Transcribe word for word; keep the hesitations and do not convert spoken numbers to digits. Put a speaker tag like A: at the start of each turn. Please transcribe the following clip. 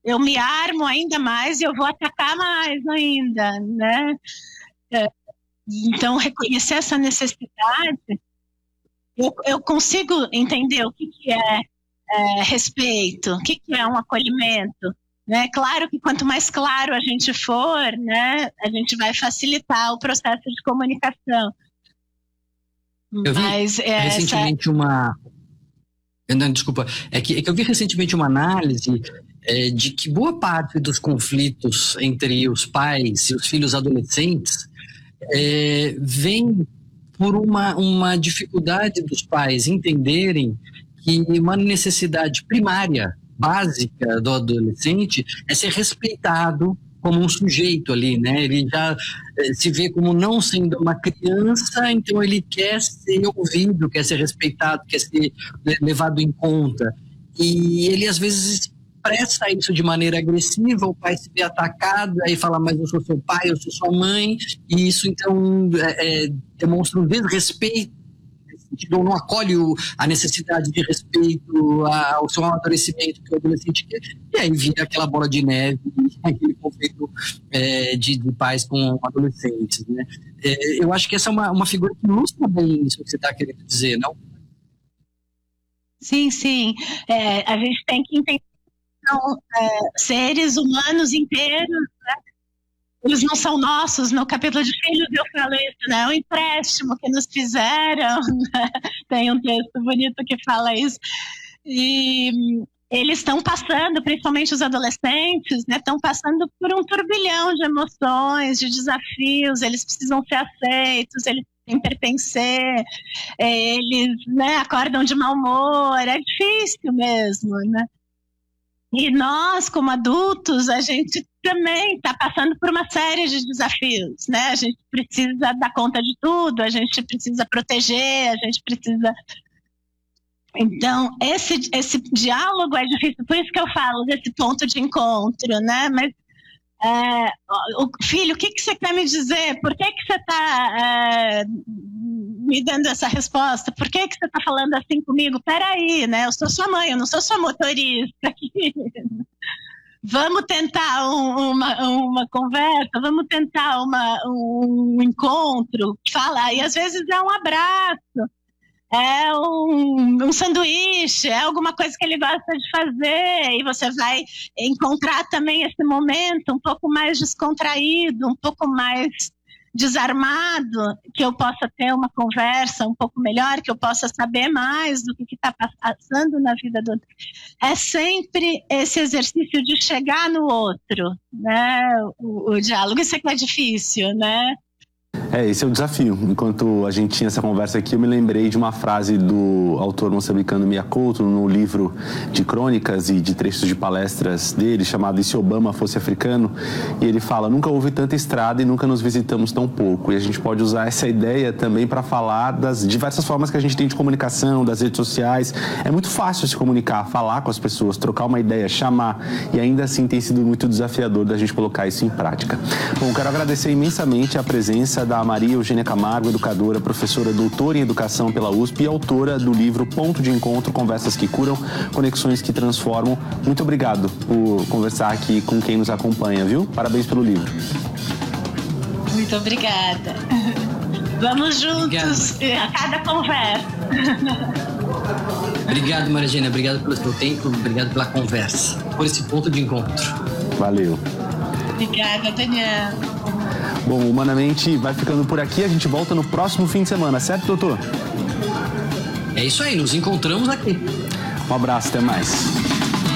A: eu me armo ainda mais e eu vou atacar mais ainda, né? Então, reconhecer essa necessidade, eu, eu consigo entender o que, que é, é respeito, o que, que é um acolhimento. Né? Claro que quanto mais claro a gente for, né, a gente vai facilitar o processo de comunicação.
B: Eu vi Mas, é, recentemente essa... uma... Não, desculpa, é que, é que eu vi recentemente uma análise é, de que boa parte dos conflitos entre os pais e os filhos adolescentes é, vem por uma, uma dificuldade dos pais entenderem que uma necessidade primária, básica do adolescente é ser respeitado como um sujeito ali, né? Ele já eh, se vê como não sendo uma criança, então ele quer ser ouvido, quer ser respeitado, quer ser levado em conta. E ele às vezes expressa isso de maneira agressiva, o pai se vê atacado, aí fala, mas eu sou seu pai, eu sou sua mãe, e isso então é, é, demonstra um desrespeito, ou não acolhe o, a necessidade de respeito ao seu amadurecimento que o adolescente quer, e aí vira aquela bola de neve, aquele conflito é, de, de pais com adolescentes, né? É, eu acho que essa é uma, uma figura que ilustra bem isso que você está querendo dizer, não?
A: Sim, sim. É, a gente tem que entender que são é, seres humanos inteiros, né? Eles não são nossos. No capítulo de filhos eu falo isso, né? É um empréstimo que nos fizeram, né? Tem um texto bonito que fala isso. E eles estão passando, principalmente os adolescentes, né? Estão passando por um turbilhão de emoções, de desafios. Eles precisam ser aceitos, eles têm que pertencer, eles, né, acordam de mau humor. É difícil mesmo, né? E nós, como adultos, a gente também está passando por uma série de desafios, né? A gente precisa dar conta de tudo, a gente precisa proteger, a gente precisa... Então, esse, esse diálogo é difícil, por isso que eu falo desse ponto de encontro, né? Mas, é, o, filho, o que, que você quer me dizer? Por que, que você está é, me dando essa resposta? Por que, que você está falando assim comigo? Peraí, né? Eu sou sua mãe, eu não sou sua motorista aqui. Vamos tentar um, uma, uma conversa, vamos tentar uma, um encontro, falar, e às vezes é um abraço, é um, um sanduíche, é alguma coisa que ele gosta de fazer, e você vai encontrar também esse momento um pouco mais descontraído, um pouco mais desarmado, que eu possa ter uma conversa um pouco melhor, que eu possa saber mais do que está passando na vida do outro. É sempre esse exercício de chegar no outro, né? O, o diálogo, isso é que é difícil, né?
C: É, esse é o desafio. Enquanto a gente tinha essa conversa aqui, eu me lembrei de uma frase do autor moçambicano Mia Couto, no livro de crônicas e de trechos de palestras dele, chamado E se Obama Fosse Africano? E ele fala, nunca houve tanta estrada e nunca nos visitamos tão pouco. E a gente pode usar essa ideia também para falar das diversas formas que a gente tem de comunicação, das redes sociais. É muito fácil se comunicar, falar com as pessoas, trocar uma ideia, chamar. E ainda assim tem sido muito desafiador da gente colocar isso em prática. Bom, quero agradecer imensamente a presença da Maria Eugênia Camargo, educadora, professora, doutora em educação pela U S P e autora do livro Ponto de Encontro, Conversas que Curam, Conexões que Transformam. Muito obrigado por conversar aqui com quem nos acompanha, viu? Parabéns pelo livro.
A: Muito obrigada. Vamos juntos Obrigado. A cada conversa.
B: Obrigado, Maria Eugênia. Obrigado pelo seu tempo, obrigado pela conversa, por esse ponto de encontro.
C: Valeu.
A: Obrigada, Daniel.
C: Bom, Humanamente vai ficando por aqui. A gente volta no próximo fim de semana, certo, doutor?
B: É isso aí, nos encontramos aqui.
C: Um abraço, até mais.